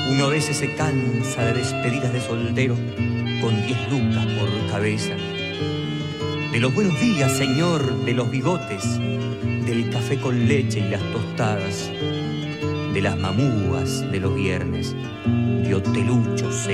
Uno a veces se cansa de despedidas de soltero con 10 lucas por cabeza. De los buenos días, señor, de los bigotes, del café con leche y las tostadas, de las mamúas de los viernes, de hoteluchos